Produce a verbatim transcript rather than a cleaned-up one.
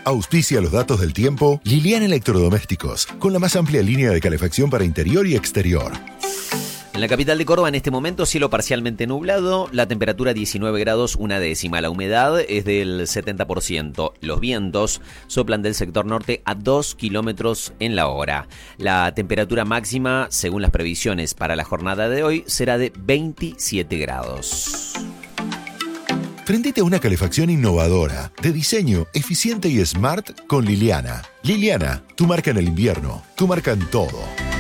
Auspicia los datos del tiempo Liliana Electrodomésticos, con la más amplia línea de calefacción para interior y exterior. En la capital de Córdoba en este momento cielo parcialmente nublado, la temperatura diecinueve grados una décima, la humedad es del setenta por ciento, los vientos soplan del sector norte a dos kilómetros en la hora. La temperatura máxima, según las previsiones para la jornada de hoy, será de veintisiete grados. Prendete a una calefacción innovadora, de diseño eficiente y smart con Liliana. Liliana, tu marca en el invierno, tu marca en todo.